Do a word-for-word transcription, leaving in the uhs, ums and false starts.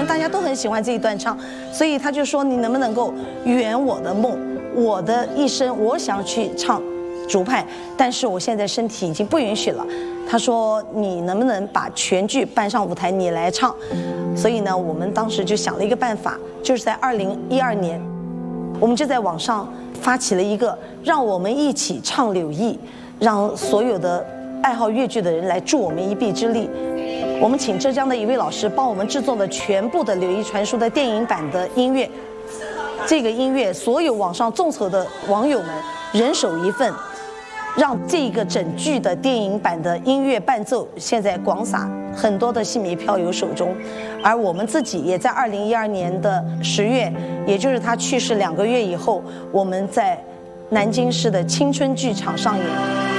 大家都很喜欢这一段唱，所以他就说你能不能够圆我的梦，我的一生我想去唱竹派，但是我现在身体已经不允许了。他说你能不能把全剧搬上舞台，你来唱？所以呢，我们当时就想了一个办法，就是在二零一二年，我们就在网上发起了一个让我们一起唱柳毅，让所有的爱好越剧的人来助我们一臂之力。我们请浙江的一位老师帮我们制作了全部的《柳毅传书》的电影版的音乐。这个音乐，所有网上众筹的网友们人手一份，让这个整剧的电影版的音乐伴奏现在广撒很多的戏迷票友手中。而我们自己也在二零一二年的十月，也就是他去世两个月以后，我们在南京市的青春剧场上演。